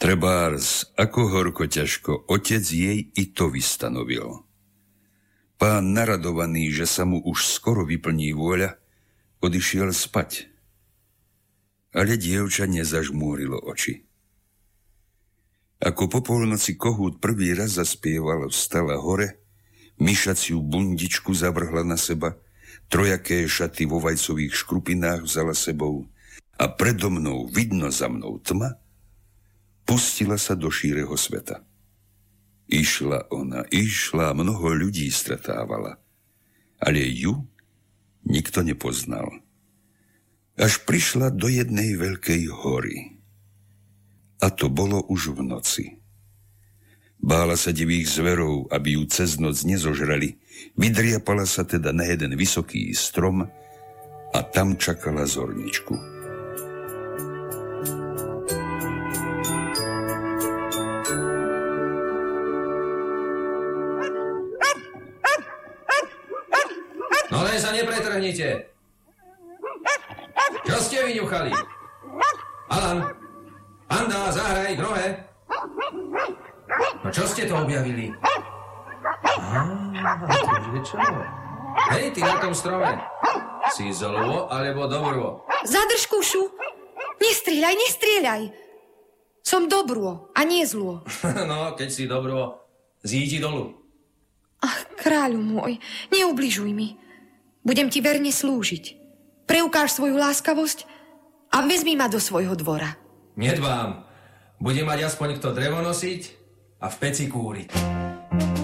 Trebárs, ako horko ťažko, otec jej i to vystanovil. Pán naradovaný, že sa mu už skoro vyplní vôľa, odišiel spať. Ale dievča nezažmúrilo oči. Ako po polnoci kohút prvý raz zaspieval, vstala hore, myšaciu bundičku zavrhla na seba, trojaké šaty vo vajcových škrupinách vzala sebou a predo mnou, vidno za mnou tma, pustila sa do šíreho sveta. Išla, mnoho ľudí stretávala, ale ju nikto nepoznal. Až prišla do jednej veľkej hory. A to bolo už v noci. Bála sa divých zverov, aby ju cez noc nezožrali, vydriapala sa teda na jeden vysoký strom a tam čakala zorničku. No len sa nepretrhnite. Čo ste vyňuchali? Alan, Panda, zahraj, drohe. No čo ste to objavili? Takže čo? Hej, ty na tom strome. Si zlo alebo dobro? Zadrž kušu. Nestrieľaj. Som dobro a nie zlo. No, keď si dobro, zídi dolu. Ach, kráľu môj, neubližuj mi. Budem ti verne slúžiť. Preukáž svoju láskavosť a vezmi ma do svojho dvora. Nedbám. Bude mať aspoň kto drevo nosiť a v peci kúriť.